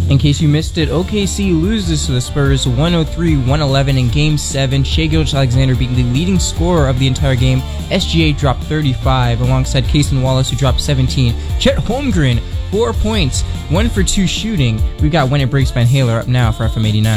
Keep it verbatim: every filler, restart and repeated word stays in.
In case you missed it, O K C loses to the Spurs one oh three one eleven in Game seven. Shai Gilgeous-Alexander being the leading scorer of the entire game. S G A dropped thirty-five alongside Cason Wallace, who dropped seventeen. Chet Holmgren, four points, one for two shooting. We've got When It Breaks by Inhaler up now for F M eighty-nine.